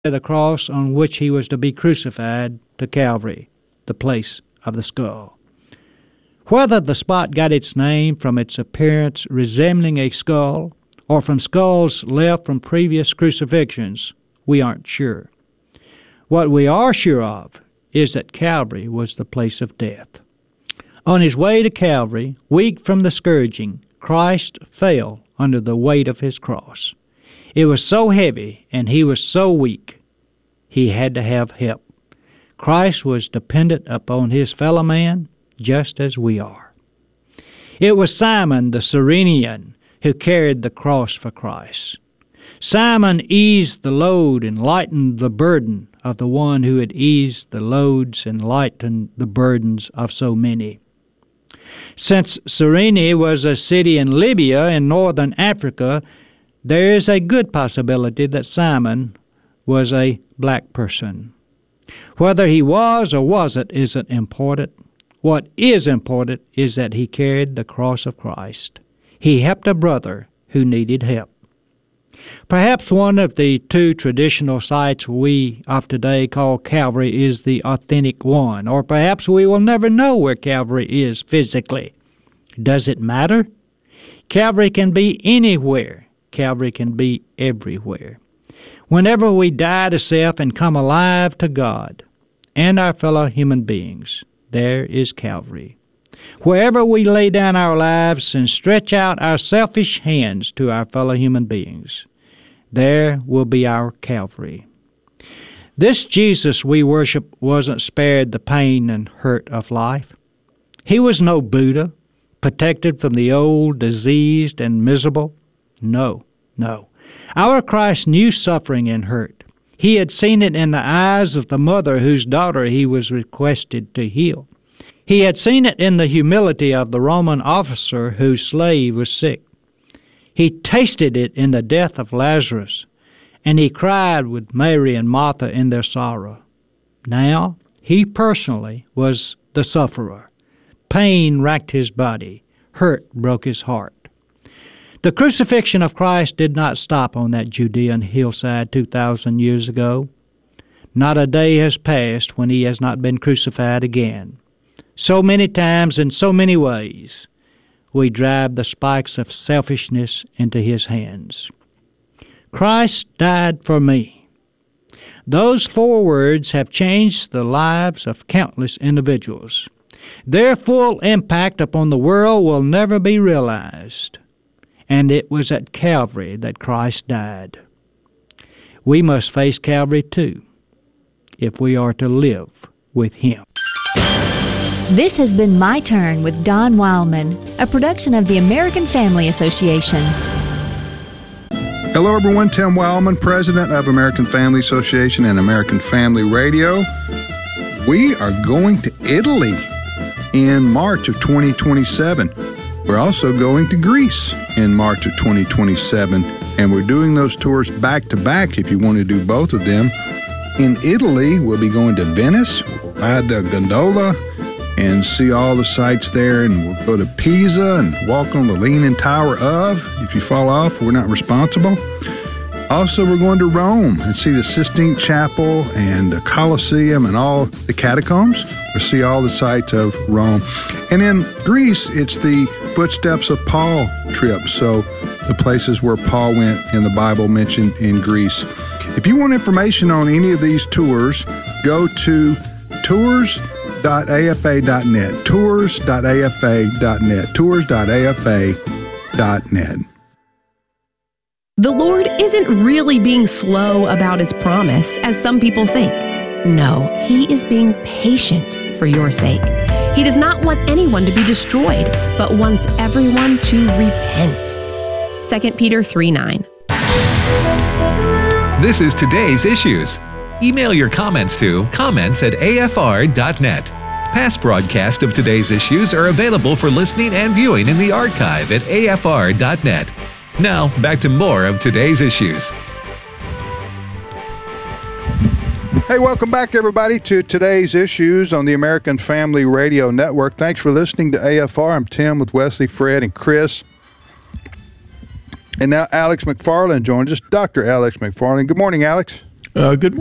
the cross on which he was to be crucified to Calvary, the place of the skull. Whether the spot got its name from its appearance resembling a skull or from skulls left from previous crucifixions, we aren't sure. What we are sure of is that Calvary was the place of death. On his way to Calvary, weak from the scourging, Christ fell under the weight of his cross. It was so heavy and he was so weak, he had to have help. Christ was dependent upon his fellow man just as we are. It was Simon the Cyrenian who carried the cross for Christ. Simon eased the load and lightened the burden of the one who had eased the loads and lightened the burdens of so many. Since Cyrene was a city in Libya in northern Africa, there is a good possibility that Simon was a black person. Whether he was or wasn't isn't important. What is important is that he carried the cross of Christ. He helped a brother who needed help. Perhaps one of the two traditional sites we of today call Calvary is the authentic one, or perhaps we will never know where Calvary is physically. Does it matter? Calvary can be anywhere. Calvary can be everywhere. Whenever we die to self and come alive to God and our fellow human beings, there is Calvary. Wherever we lay down our lives and stretch out our selfish hands to our fellow human beings, there will be our Calvary. This Jesus we worship wasn't spared the pain and hurt of life. He was no Buddha, protected from the old, diseased, and miserable. No. Our Christ knew suffering and hurt. He had seen it in the eyes of the mother whose daughter he was requested to heal. He had seen it in the humility of the Roman officer whose slave was sick. He tasted it in the death of Lazarus, and he cried with Mary and Martha in their sorrow. Now, he personally was the sufferer. Pain racked his body. Hurt broke his heart. The crucifixion of Christ did not stop on that Judean hillside 2,000 years ago. Not a day has passed when he has not been crucified again. So many times in so many ways, we drive the spikes of selfishness into his hands. Christ died for me. Those 4 words have changed the lives of countless individuals. Their full impact upon the world will never be realized. And it was at Calvary that Christ died. We must face Calvary too, if we are to live with him. This has been My Turn with Don Wildman, a production of the American Family Association. Hello everyone, Tim Wildman, President of American Family Association and American Family Radio. We are going to Italy in March of 2027. We're also going to Greece in March of 2027, and we're doing those tours back-to-back if you want to do both of them. In Italy, we'll be going to Venice, ride the gondola, and see all the sights there, and we'll go to Pisa and walk on the Leaning Tower of. If you fall off, we're not responsible. Also, we're going to Rome and see the Sistine Chapel and the Colosseum and all the catacombs. We'll see all the sights of Rome. And in Greece, it's the Footsteps of Paul trip, so the places where Paul went in the Bible mentioned in Greece. If you want information on any of these tours, go to tours.afa.net, tours.afa.net, tours.afa.net. The Lord isn't really being slow about his promise, as some people think. No, he is being patient for your sake. He does not want anyone to be destroyed, but wants everyone to repent. 2 Peter 3:9. This is Today's Issues. Email your comments to comments@afr.net. Past broadcasts of Today's Issues are available for listening and viewing in the archive at afr.net. Now, back to more of Today's Issues. Hey, welcome back, everybody, to Today's Issues on the American Family Radio Network. Thanks for listening to AFR. I'm Tim with Wesley, Fred, and Chris. And now Alex McFarland joins us, Dr. Alex McFarland. Good morning, Alex. Good morning.